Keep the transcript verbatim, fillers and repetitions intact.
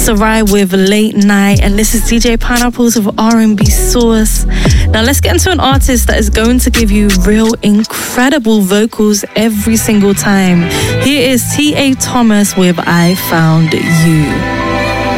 Sarai with Late Night, and this is D J Pineapples with R and B Sauce. Now let's get into an artist that is going to give you real incredible vocals every single time. Here is T A Thomas with I Found You.